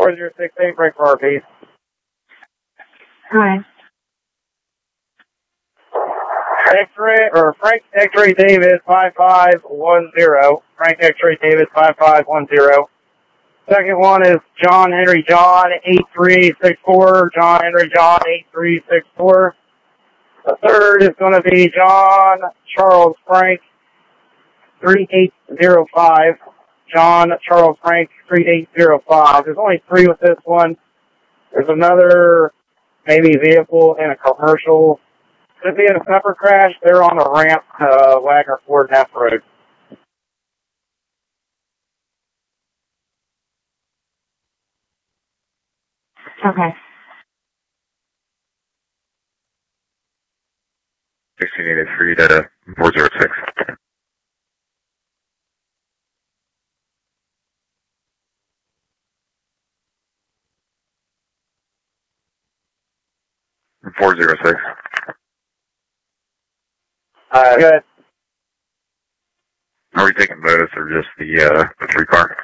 4068, break for RP. Hi. X-ray, or Frank X-ray David 5510. Frank X-ray David 5510. Second one is John Henry John 8364. John Henry John 8364. The third is going to be John Charles Frank 3805. John Charles Frank 3805. There's only 3 with this one. There's another maybe vehicle in a commercial. Could be in a separate crash. They're on a ramp, Wagner Ford Neff Road. Okay. 1683 to 406. .406. Good. Are we taking Modus or just the 3-car?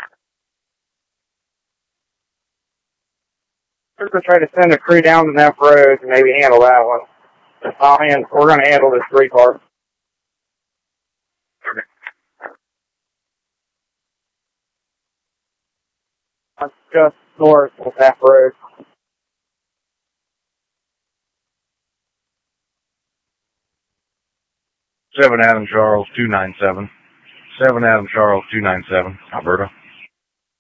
We're going to try to send a crew down to Neff Road and maybe handle that one. We're going to handle this 3-car. Okay. Just north of Neff Road. Seven Adam Charles 297. 7 Adam Charles 297, Alberta.